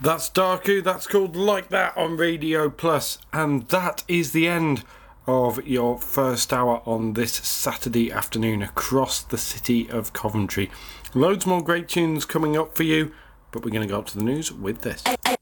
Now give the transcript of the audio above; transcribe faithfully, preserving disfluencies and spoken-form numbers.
That's Darku, that's called Like That on Radio Plus, and that is the end of your first hour on this Saturday afternoon across the city of Coventry. Loads more great tunes coming up for you, but we're going to go up to the news with this. I, I-